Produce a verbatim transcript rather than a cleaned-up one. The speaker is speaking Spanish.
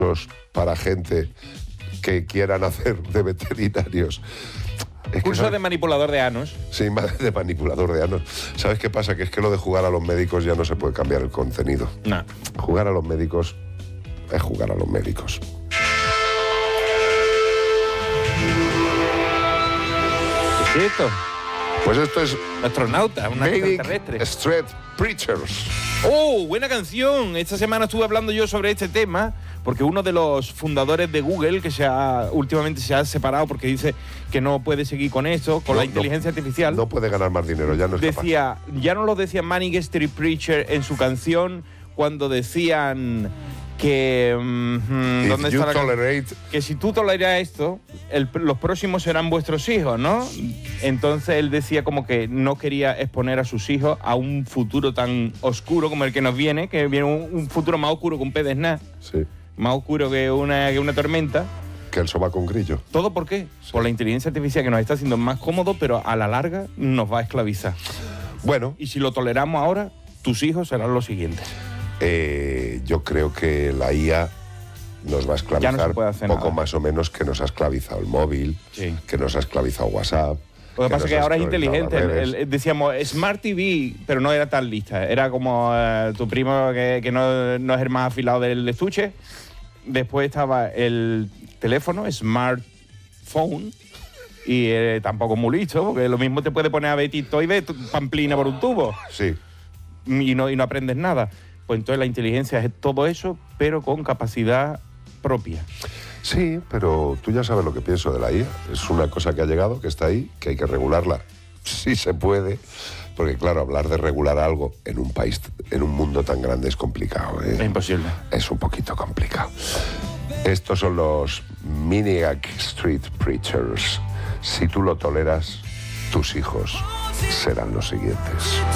para gente que quieran hacer de veterinarios. Es Curso ¿sabes? de manipulador de anos. Sí, de manipulador de anos. ¿Sabes qué pasa? Que es que lo de jugar a los médicos ya no se puede cambiar el contenido. No. Jugar a los médicos es jugar a los médicos. ¿Qué es esto? Pues esto es Astronauta, un Manic extraterrestre. Street Preachers. ¡Oh, buena canción! Esta semana estuve hablando yo sobre este tema porque uno de los fundadores de Google, que se ha, últimamente se ha separado porque dice que no puede seguir con esto, con No, la inteligencia no, artificial. No puede ganar más dinero, ya no es Decía, ya no lo decía Manic Street Preacher en su canción cuando decían que... mm, capaz. ¿dónde If you está la can- tolerate, que si tú toleras esto, el- los próximos serán vuestros hijos, ¿no? Entonces él decía como que no quería exponer a sus hijos a un futuro tan oscuro como el que nos viene, que viene un, un futuro más oscuro que un pez de snap, sí, más oscuro que una, que una tormenta. que el soba con grillo. ¿Todo por qué? Por la inteligencia artificial que nos está haciendo más cómodo, pero a la larga nos va a esclavizar. Bueno, Y si lo toleramos ahora, tus hijos serán los siguientes. eh, yo creo que la I A nos va a esclavizar Ya no se puede hacer poco nada. más o menos que nos ha esclavizado el móvil, Sí. que nos ha esclavizado WhatsApp. Lo que pasa es nos que ha ahora es esclavizado inteligente. las El- redes. el- decíamos Smart T V, pero no era tan lista. Era como eh, tu primo que, que no, no es el más afilado del estuche. Después estaba el teléfono, smartphone, y eh, tampoco muy listo, porque lo mismo te puede poner a ver TikTok y ver tu- pamplina por un tubo Sí, y no, y no aprendes nada. Pues entonces la inteligencia es todo eso, pero con capacidad propia. sí, pero tú ya sabes lo que pienso de la I A. Es una cosa que ha llegado, que está ahí, que hay que regularla. Sí se puede, porque claro, hablar de regular algo en un país, en un mundo tan grande es complicado, ¿eh? Es imposible. Es un poquito complicado. Estos son los Maniac Street Preachers. Si tú lo toleras, tus hijos serán los siguientes.